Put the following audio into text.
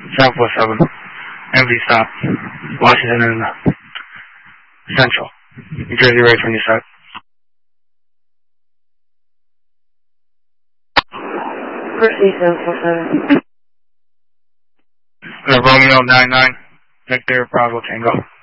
747. MV stop. Washington and Central. New Jersey race when you set. Proceed 747. Romeo 99. Victor Bravo Tango.